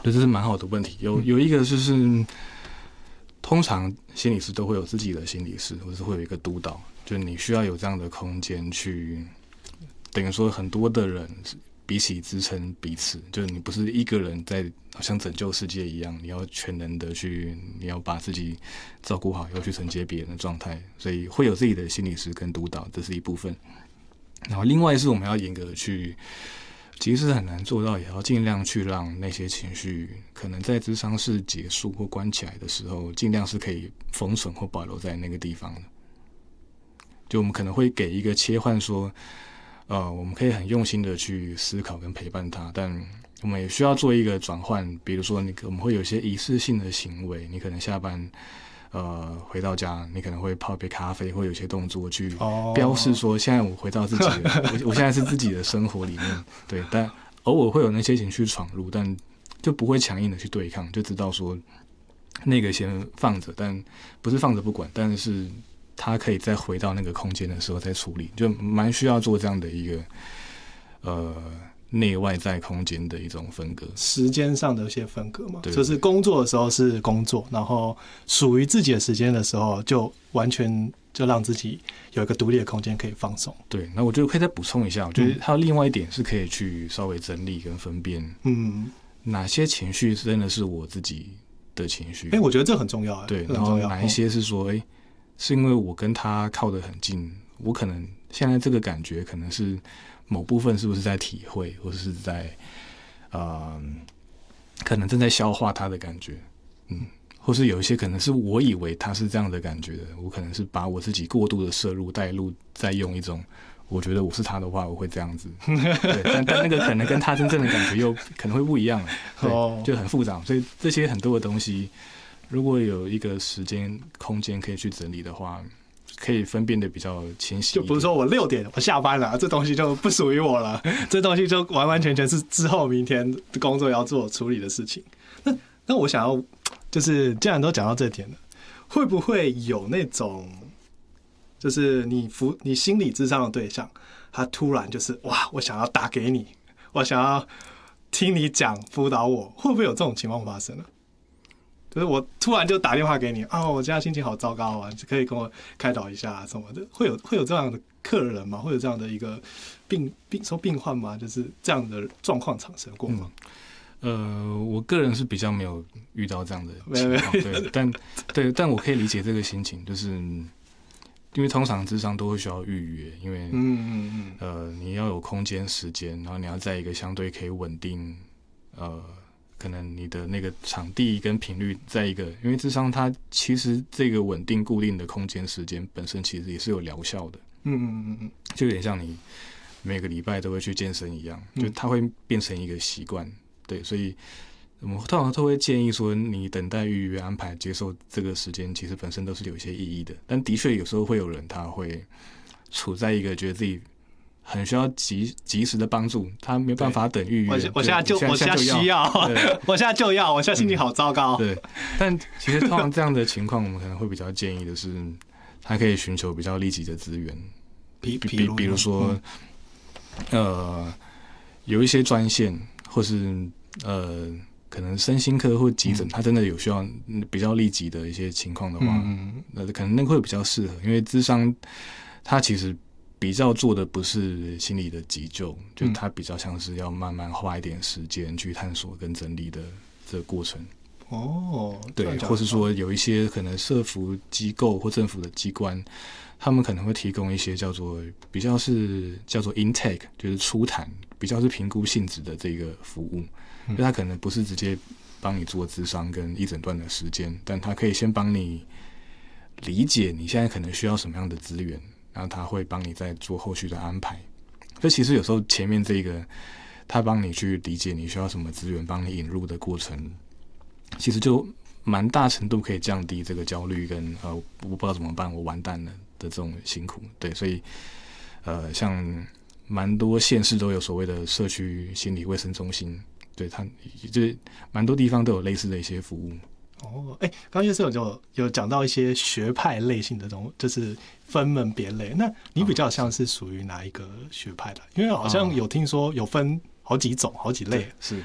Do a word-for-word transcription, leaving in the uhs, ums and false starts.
对，这是蛮好的问题。有有一个就是，通常心理师都会有自己的心理师，或者是会有一个督导，就是你需要有这样的空间去，等于说很多的人彼此支撑彼此，就是你不是一个人在好像拯救世界一样，你要全能的去，你要把自己照顾好，要去承接别人的状态，所以会有自己的心理师跟督导，这是一部分。然后另外是我们要严格的去，其实是很难做到，也要尽量去让那些情绪可能在諮商室结束或关起来的时候，尽量是可以封存或保留在那个地方的。就我们可能会给一个切换说，呃，我们可以很用心的去思考跟陪伴他，但我们也需要做一个转换，比如说你我们会有一些仪式性的行为，你可能下班呃回到家，你可能会泡一杯咖啡，会有一些动作去标示说现在我回到自己的、oh. 我, 我现在是自己的生活里面，对，但偶尔会有那些情绪闯入，但就不会强硬的去对抗，就知道说那个先放着，但不是放着不管，但是他可以再回到那个空间的时候再处理，就蛮需要做这样的一个呃内外在空间的一种分隔， 时间上的一些分隔嘛，对对对，就是工作的时候是工作，然后属于自己的时间的时候，就完全就让自己有一个独立的空间可以放松。 对，那我觉得可以再补充一下，我觉得还有另外一点是可以去稍微整理跟分辨，嗯，哪些情绪真的是我自己的情绪， 哎、欸，我觉得这很重要， 对，然后哪一些是说，哎、欸，是因为我跟他靠得很近，我可能现在这个感觉可能是某部分是不是在体会，或者是在呃，可能正在消化他的感觉，嗯，或是有一些可能是我以为他是这样的感觉的，我可能是把我自己过度的摄入带入，再用一种我觉得我是他的话我会这样子，对，但但那个可能跟他真正的感觉又可能会不一样，对，就很复杂，所以这些很多的东西，如果有一个时间空间可以去整理的话，可以分辨的比较清晰一点， 就不是说我六点我下班了，这东西就不属于我了，这东西就完完全全是之后明天工作要做处理的事情。那那我想要就是既然都讲到这点了，会不会有那种就是你服你心理諮商的对象，他突然就是哇，我想要打给你，我想要听你讲辅导我，会不会有这种情况发生呢？就是我突然就打电话给你啊，我现在心情好糟糕啊，可以跟我开导一下什么的，会有会有这样的客人吗？会有这样的一个病病说病患吗？就是这样的状况产生过吗？ 嗯、呃，我个人是比较没有遇到这样的情况，对，但对，但我可以理解这个心情，就是因为通常諮商都会需要预约，因为嗯嗯嗯呃，你要有空间时间，然后你要在一个相对可以稳定呃。可能你的那个场地跟频率在一个，因为諮商它其实这个稳定固定的空间时间本身其实也是有疗效的，嗯嗯嗯嗯，就有点像你每个礼拜都会去健身一样，就它会变成一个习惯，对，所以我们通常都会建议说，你等待预约安排接受这个时间，其实本身都是有一些意义的，但的确有时候会有人他会处在一个觉得自己很需要及及时的帮助，他没办法等预约。 我现在就我现在需要，我现在就要，我现在心情好糟糕。 嗯、对，但其实通常这样的情况，我们可能会比较建议的是，他可以寻求比较立即的资源，比比比如说，嗯、呃，有一些专线，或是呃，可能身心科或急诊，他、嗯、真的有需要比较立即的一些情况的话，嗯，那可能那个会比较适合，因为諮商他其实。比较做的不是心理的急救，就它比较像是要慢慢花一点时间去探索跟整理的这个过程。哦，对，或是说有一些可能社福机构或政府的机关，他们可能会提供一些叫做比较是叫做 intake， 就是初谈，比较是评估性质的这个服务。嗯、就它可能不是直接帮你做諮商跟一整段的时间，但它可以先帮你理解你现在可能需要什么样的资源。然后他会帮你再做后续的安排，所以其实有时候前面这个他帮你去理解你需要什么资源，帮你引入的过程，其实就蛮大程度可以降低这个焦虑跟呃我不知道怎么办，我完蛋了的这种辛苦。对，所以呃像蛮多县市都有所谓的社区心理卫生中心，对，它就是蛮多地方都有类似的一些服务。 哦，哎，刚刚就是有有讲到一些学派类型的这种，就是分门别类。那你比较像是属于哪一个学派的？因为好像有听说有分好几种、好几类。 是